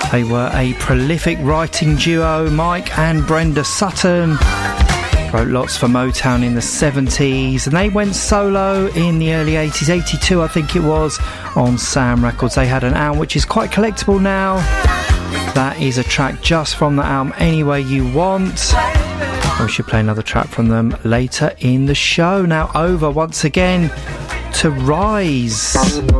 They were a prolific writing duo, Mike and Brenda Sutton. Wrote lots for Motown in the 70s, and they went solo in the early 80s, 82 I think it was, on Sam Records. They had an album which is quite collectible now. That is a track just from the album, Any Way You Want. We should play another track from them later in the show. Now over once again to Rise.